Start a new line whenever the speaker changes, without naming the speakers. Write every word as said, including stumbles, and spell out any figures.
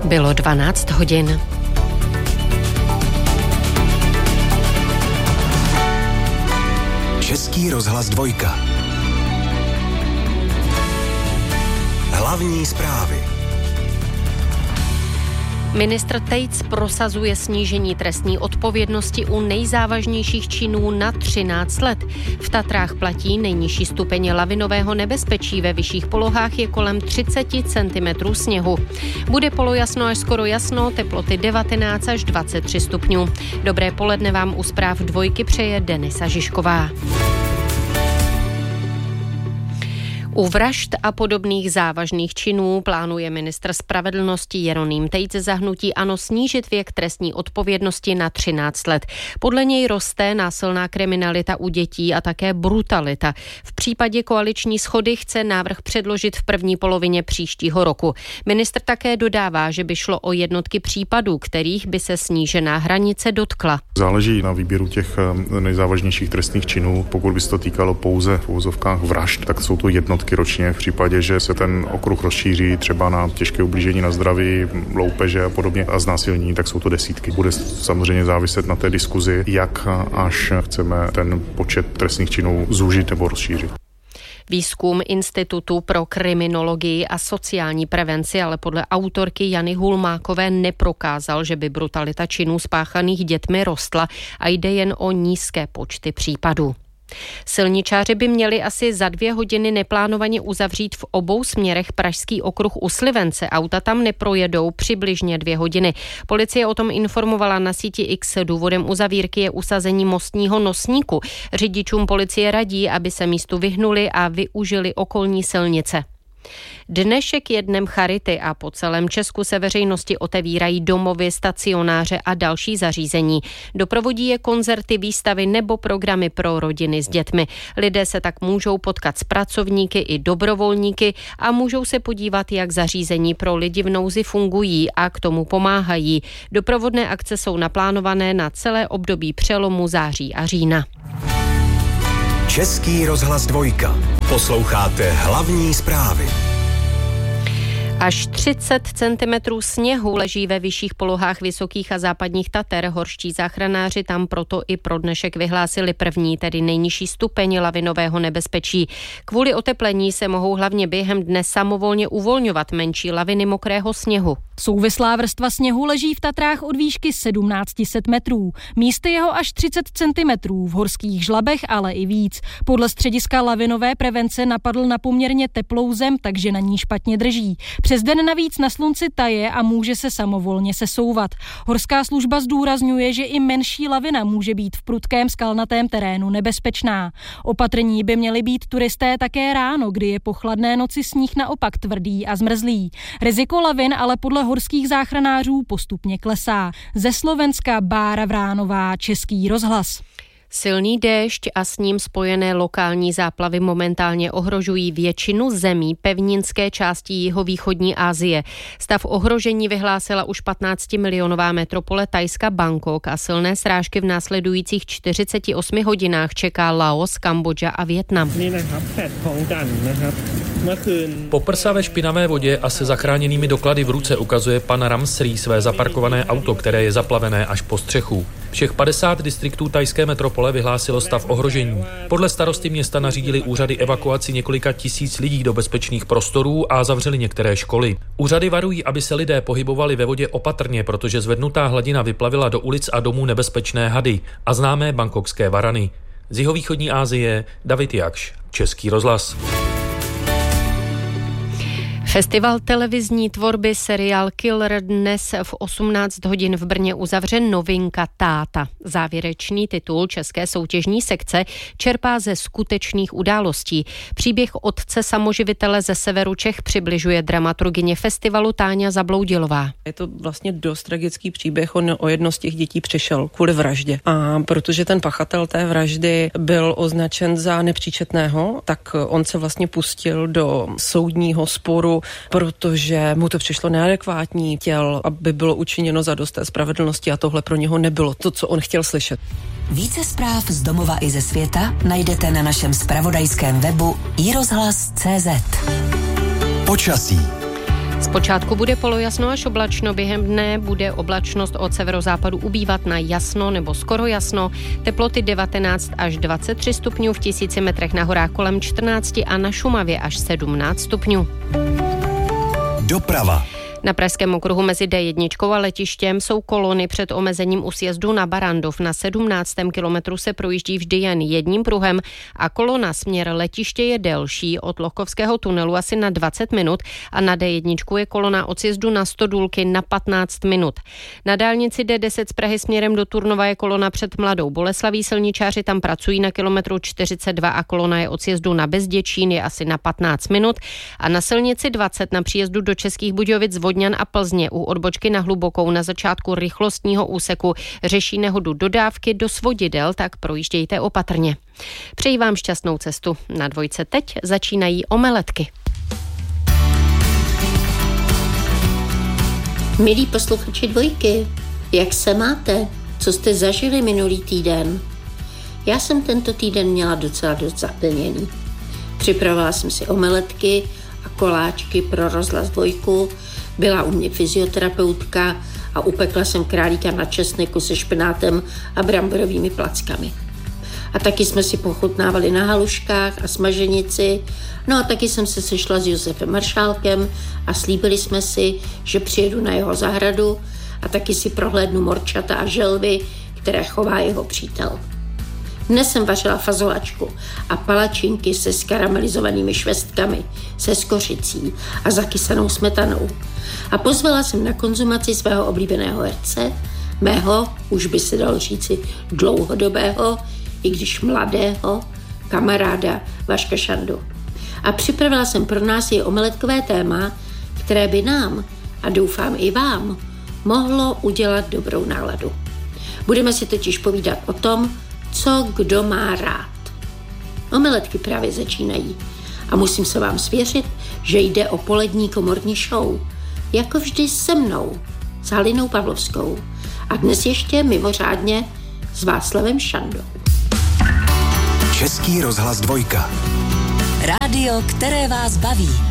Bylo dvanáct hodin.
Český rozhlas dvojka. Hlavní zprávy.
Ministr Tejc prosazuje snížení trestní odpovědnosti u nejzávažnějších činů na třináct let. V Tatrách platí nejnižší stupeň lavinového nebezpečí, ve vyšších polohách je kolem třicet centimetrů sněhu. Bude polojasno až skoro jasno, teploty devatenáct až dvacet tři stupňů. Dobré poledne vám u zpráv dvojky přeje Denisa Žižková. U vražd a podobných závažných činů plánuje ministr spravedlnosti Jeroným Tejc za hnutí ANO snížit věk trestní odpovědnosti na třináct let. Podle něj roste násilná kriminalita u dětí a také brutalita. V případě koaliční shody chce návrh předložit v první polovině příštího roku. Ministr také dodává, že by šlo o jednotky případů, kterých by se snížená hranice dotkla.
Záleží na výběru těch nejzávažnějších trestných činů. Pokud by se to týkalo pouze v uvozovkách vražd, tak jsou to jednotky ročně. V případě, že se ten okruh rozšíří třeba na těžké ublížení na zdraví, loupeže a podobně a znásilnění, tak jsou to desítky. Bude samozřejmě záviset na té diskuzi, jak až chceme ten počet trestných činů zúžit nebo rozšířit.
Výzkum Institutu pro kriminologii a sociální prevenci ale podle autorky Jany Hulmákové neprokázal, že by brutalita činů spáchaných dětmi rostla a jde jen o nízké počty případů. Silničáři by měli asi za dvě hodiny neplánovaně uzavřít v obou směrech Pražský okruh u Slivence. Auta tam neprojedou přibližně dvě hodiny. Policie o tom informovala na síti X. Důvodem uzavírky je usazení mostního nosníku. Řidičům policie radí, aby se místu vyhnuli a využili okolní silnice. Dnešek je dnem charity a po celém Česku se veřejnosti otevírají domovy, stacionáře a další zařízení. Doprovodí je koncerty, výstavy nebo programy pro rodiny s dětmi. Lidé se tak můžou potkat s pracovníky i dobrovolníky a můžou se podívat, jak zařízení pro lidi v nouzi fungují a k tomu pomáhají. Doprovodné akce jsou naplánované na celé období přelomu září a října.
Český rozhlas dvojka. Posloucháte hlavní zprávy.
Až třicet centimetrů sněhu leží ve vyšších polohách Vysokých a Západních Tater. Horští záchranáři tam proto i pro dnešek vyhlásili první, tedy nejnižší stupeň lavinového nebezpečí. Kvůli oteplení se mohou hlavně během dne samovolně uvolňovat menší laviny mokrého sněhu.
Souvislá vrstva sněhu leží v Tatrách od výšky sedmnáct set metrů. Místy jeho až třicet centimetrů, v horských žlabech ale i víc. Podle střediska lavinové prevence napadl na poměrně teplou zem, takže na ní špatně drží. Přes den navíc na slunci taje a může se samovolně sesouvat. Horská služba zdůrazňuje, že i menší lavina může být v prudkém skalnatém terénu nebezpečná. Opatrní by měli být turisté také ráno, kdy je po chladné noci sníh naopak tvrdý a zmrzlý. Riziko lavin ale podle horských záchranářů postupně klesá. Ze Slovenska Bára Vránová, Český rozhlas.
Silný déšť a s ním spojené lokální záplavy momentálně ohrožují většinu zemí pevninské části jihovýchodní Asie. Stav ohrožení vyhlásila už patnáctimilionová metropole thajska Bangkok a silné srážky v následujících čtyřiceti osmi hodinách čeká Laos, Kambodža a Vietnam.
Po prsa ve špinavé vodě a se zachráněnými doklady v ruce ukazuje pan Ramsree své zaparkované auto, které je zaplavené až po střechu. Všech padesát distriktů thajské metropole vyhlásilo stav ohrožení. Podle starosty města nařídili úřady evakuaci několika tisíc lidí do bezpečných prostorů a zavřeli některé školy. Úřady varují, aby se lidé pohybovali ve vodě opatrně, protože zvednutá hladina vyplavila do ulic a domů nebezpečné hady a známé bangkokské varany. Z jihovýchodní Asie David Jakš, Český rozhlas.
Festival televizní tvorby seriál Killer dnes v osmnáct hodin v Brně uzavře novinka Táta. Závěrečný titul české soutěžní sekce čerpá ze skutečných událostí. Příběh otce samoživitele ze severu Čech přibližuje dramaturgyně festivalu Táňa Zabloudilová.
Je to vlastně dost tragický příběh, on o jedno z těch dětí přišel kvůli vraždě. A protože ten pachatel té vraždy byl označen za nepříčetného, tak on se vlastně pustil do soudního sporu, protože mu to přišlo neadekvátní, chtěl, aby bylo učiněno zadost té spravedlnosti a tohle pro něho nebylo to, co on chtěl slyšet.
Více zpráv z domova i ze světa najdete na našem zpravodajském webu i rozhlas tečka cé zet.
Počasí.
Zpočátku bude polojasno až oblačno, během dne bude oblačnost od severozápadu ubývat na jasno nebo skoro jasno, teploty devatenáct až dvacet tři stupňů, v tisíci metrech na horách kolem čtrnáct a na Šumavě až sedmnáct stupňů.
Doprava.
Na pražském okruhu mezi D jedna a letištěm jsou kolony před omezením u sjezdu na Barandov. Na sedmnáctém kilometru se projíždí vždy jen jedním pruhem a kolona směr letiště je delší, od Lochkovského tunelu asi na dvacet minut a na D jedna je kolona od sjezdu na Stodůlky na patnáct minut. Na dálnici D deset z Prahy směrem do Turnova je kolona před Mladou Boleslaví, silničáři tam pracují na kilometru čtyřicet dva a kolona je od sjezdu na Bezděčín je asi na patnáct minut a na silnici dvacet na příjezdu do Českých Budějovic z Vodňan a Plzně u odbočky na Hlubokou na začátku rychlostního úseku řeší nehodu dodávky do svodidel, tak projíždějte opatrně. Přeji vám šťastnou cestu. Na dvojce teď začínají omeletky.
Milí posluchači dvojky, jak se máte? Co jste zažili minulý týden? Já jsem tento týden měla docela dost zaplněný. Připravila jsem si omeletky a koláčky pro rozhlas dvojku, byla u mě fyzioterapeutka a upekla jsem králíka na česneku se špenátem a bramborovými plackami. A taky jsme si pochutnávali na haluškách a smaženici, no a taky jsem se sešla s Josefem Maršálkem a slíbili jsme si, že přijedu na jeho zahradu a taky si prohlédnu morčata a želvy, které chová jeho přítel. Dnes jsem vařila fazolačku a palačinky se skaramelizovanými švestkami, se skořicí a zakysanou smetanou. A pozvala jsem na konzumaci svého oblíbeného herce, mého, už by se dalo říci dlouhodobého, i když mladého, kamaráda Vaška Šandu. A připravila jsem pro nás i omeletkové téma, které by nám, a doufám i vám, mohlo udělat dobrou náladu. Budeme si totiž povídat o tom, co kdo má rád. Omeletky právě začínají a musím se vám svěřit, že jde o polední komorní show. Jako vždy se mnou, s Halinou Pavlovskou. A dnes ještě mimořádně s Václavem Šandou.
Český rozhlas dvojka.
Rádio, které vás baví.